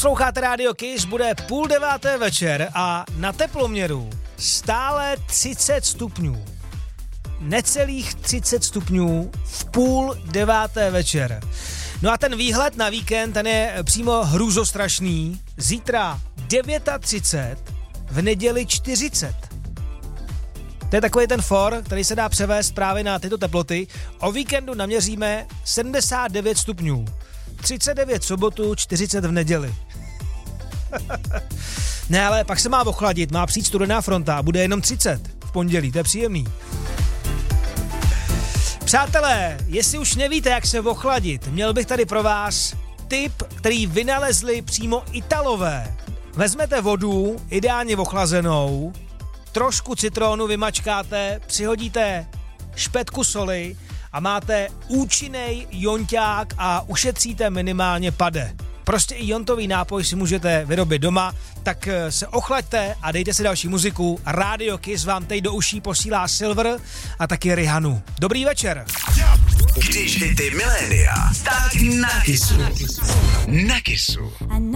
Posloucháte Rádio Kiss, bude 8:30 večer a na teploměru stále 30 stupňů. Necelých 30 stupňů v 8:30 večer. No a ten výhled na víkend, ten je přímo hrůzostrašný. Zítra 39, v neděli 40. To je takový ten for, který se dá převést právě na tyto teploty. O víkendu naměříme 79 stupňů. 39 v sobotu, 40 v neděli. Ne, ale pak se má ochladit, má přijít studená fronta a bude jenom 30 v pondělí, to je příjemný. Přátelé, jestli už nevíte, jak se ochladit, měl bych tady pro vás tip, který vynalezli přímo Italové. Vezmete vodu, ideálně ochlazenou, trošku citronu vymačkáte, přihodíte špetku soli a máte účinný jonťák a ušetříte minimálně pade. Prostě i jontový nápoj si můžete vyrobit doma, tak se ochlaďte a dejte si další muziku. Radio Kiss vám teď do uší posílá Silver a taky Rihanu. Dobrý večer. Když hity milénia, tak na Kissu. Na Kissu.